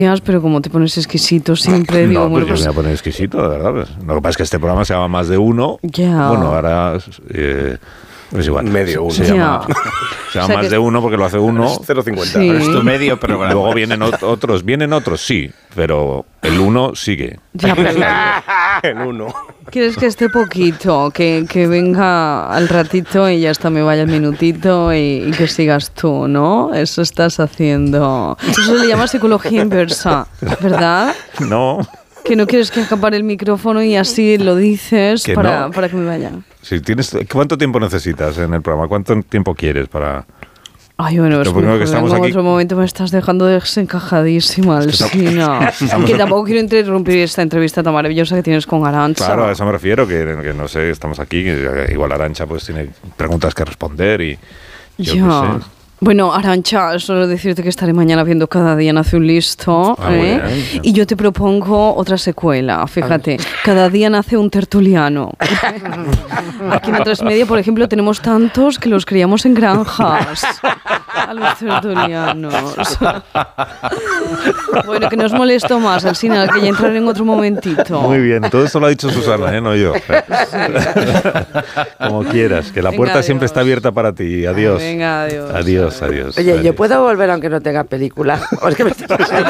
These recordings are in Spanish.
Pero como te pones exquisito siempre, digo, No, pues bueno, yo me voy a poner exquisito, de verdad. Pues. Lo que pasa es que este programa se llama Más de Uno. Ya. Bueno, ahora es igual. Medio uno. Se llama Más de Uno porque lo hace uno. 0,50. Sí. Es tu medio programa. Luego vienen otros, sí, pero el uno sigue. Ya, pero El uno. ¿quieres que esté poquito? Que venga al ratito y ya hasta me vaya el minutito y que sigas tú, ¿no? Eso estás haciendo. Eso se le llama psicología inversa, ¿verdad? No. Que no quieres que acabar el micrófono y así lo dices Que para no. que me vaya. Si tienes, ¿cuánto tiempo necesitas en el programa? ¿Cuánto tiempo quieres para...? Ay, bueno, es Lo primero que que estamos en aquí- otro momento me estás dejando desencajadísima, Alsina. Que tampoco quiero interrumpir esta entrevista tan maravillosa que tienes con Arantxa. Claro, a eso me refiero, que no sé, estamos aquí, que igual Arantxa pues tiene preguntas que responder y yo qué sé. Bueno, Arantxa, solo decirte que estaré mañana viendo Cada día nace un listo. Ah, muy bien. Y yo te propongo otra secuela, fíjate. Cada día nace un tertuliano. Aquí en A3 Media, por ejemplo, tenemos tantos que los criamos en granjas. A los tertulianos. Bueno, que no os molesto más, Alsina, que ya entraré en otro momentito. Muy bien, todo esto lo ha dicho Susana, no yo. Como quieras, que la Venga, puerta adiós. siempre está abierta para ti. Adiós. Venga, adiós. Adiós. Oye, Adiós. ¿yo puedo volver aunque no tenga película? ¿O es que me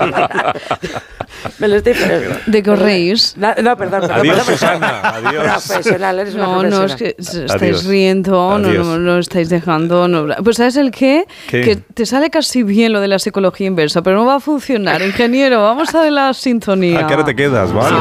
lo estoy... ¿De qué os reís? No, perdón. Adiós, Susana. Adiós. Profesional, eres una No, profesional. es que estáis Adiós. riendo, Adiós. no estáis dejando. No. Pues ¿sabes el qué? ¿Qué? Que te sale casi bien lo de la psicología inversa, pero no va a funcionar. Ingeniero, vamos a ver la sintonía. ¿A qué hora te quedas? Vale.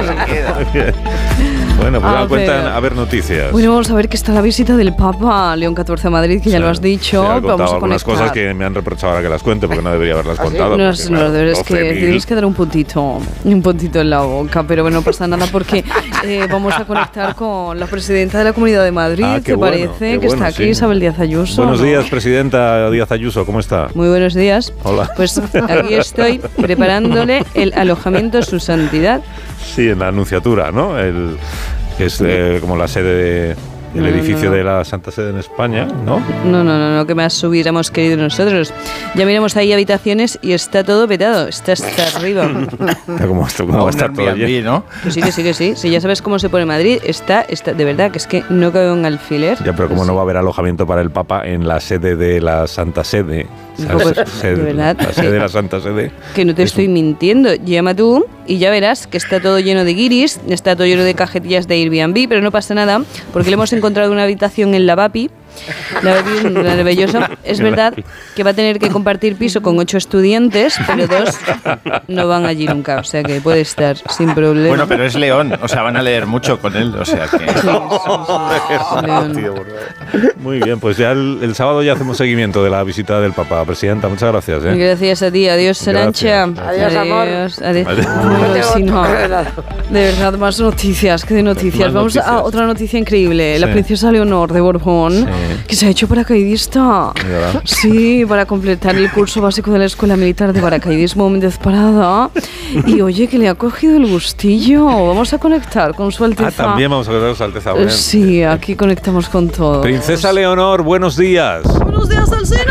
Bueno, pues A cuentan ver. a ver noticias. Bueno, vamos a ver que está la visita del Papa León XIV a Madrid, que ya lo has dicho. Sí, he contado Vamos a algunas conectar. cosas que me han reprochado ahora que las cuente porque no debería haberlas contado. No, porque, no, claro, la verdad es que 12.000. tienes que dar un puntito en la boca, pero bueno, no pasa nada porque vamos a conectar con la presidenta de la Comunidad de Madrid, Ah, qué ¿te bueno, parece? qué Que está bueno, aquí, sí. Isabel Díaz Ayuso. Buenos ¿no? días, presidenta Díaz Ayuso, ¿cómo está? Muy buenos días. Hola. Pues aquí estoy preparándole el alojamiento a su santidad. Sí, en la Anunciatura, ¿no? Que es como la sede del No, edificio no. de la Santa Sede en España, ¿no? No, que más hubiéramos querido nosotros. Ya miramos ahí habitaciones y está todo petado, está hasta arriba. ¿Cómo va a estar todo lleno? ¿no? Que sí. Si ya sabes cómo se pone Madrid, está de verdad que es que no cabe un alfiler. Ya, pero como no va a haber alojamiento para el Papa en la sede de la Santa Sede. De verdad, La sede de la Santa Sede. Que no te estoy mintiendo. Llama tú y ya verás que está todo lleno de guiris, está todo lleno de cajetillas de Airbnb, pero no pasa nada, porque le hemos encontrado una habitación en la Bapi. La Bapi es maravilloso. Es verdad que va a tener que compartir piso con 8 estudiantes, pero 2 no van allí nunca, o sea que puede estar sin problema. Bueno, pero es León, o sea, van a leer mucho con él, o sea que... León. Muy bien, pues ya el sábado ya hacemos seguimiento de la visita del Papa. Presidenta, muchas gracias. Gracias a ti, adiós Arantxa. Gracias. Adiós, amor. Adiós. Adiós. Ay, sí, no. De verdad, más noticias, que de noticias. Más Vamos a noticias. otra noticia increíble. La Sí. princesa Leonor de Borbón, Sí. que se ha hecho paracaidista. ¿Verdad? Sí, para completar el curso básico de la Escuela Militar de Paracaidismo Méndez Parada. Y oye, que le ha cogido el gustillo. Vamos a conectar con su Alteza. También vamos a ver a su Alteza. Bien. Sí, aquí conectamos con todo. Princesa Leonor, buenos días. ¡Buenos días, Alsina!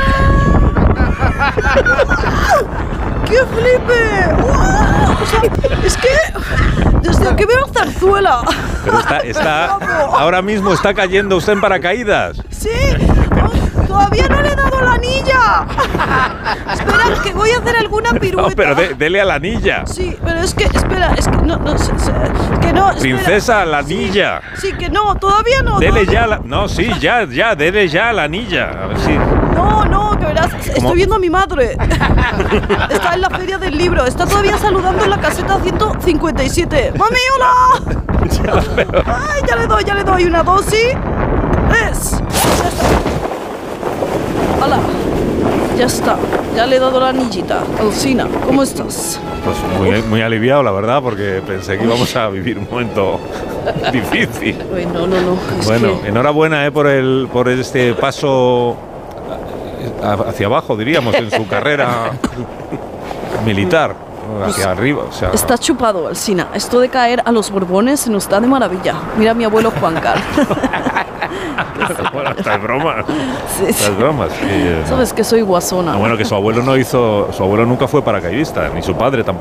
¡Qué flipe! ¡Wow! O sea, es que desde que veo Zarzuela. Pero está ahora mismo está cayendo usted en paracaídas. Sí, todavía no le he dado la anilla. Espera, que voy a hacer alguna pirueta. No, pero dele a la anilla. Sí, pero es que, espera, es que no, que no. Espera. Princesa, la anilla. Sí, que no, todavía no. Dele no, ya la... No, sí, ya, dele ya la anilla. A ver si... No, que verás, estoy viendo a mi madre. Está en la feria del libro, está todavía saludando en la caseta 157. ¡Mami, hola! Ya la veo. ¡Ay, ya le doy una dosis! ¡Es! Ya está. ¡Hala! Ya está, ya le he dado la anillita. Alsina, ¿cómo estás? Pues muy aliviado, la verdad, porque pensé que íbamos a vivir un momento difícil. Uy, no. Es Bueno, que... enhorabuena por este paso hacia abajo, diríamos, en su carrera militar, hacia arriba. O sea, Está chupado, Alsina. Esto de caer a los Borbones se nos da de maravilla. Mira a mi abuelo Juan Carlos. bueno, estas bromas. Sí. Estas bromas. Sabes que soy guasona. Bueno, que su abuelo nunca fue paracaidista, ni su padre tampoco.